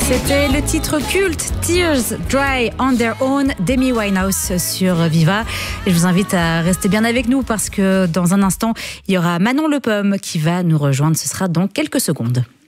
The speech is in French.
C'était le titre culte Tears Dry on Their Own d'Amy Winehouse sur Viva. Et je vous invite à rester bien avec nous parce que dans un instant, il y aura Manon Le Pomme qui va nous rejoindre. Ce sera dans quelques secondes.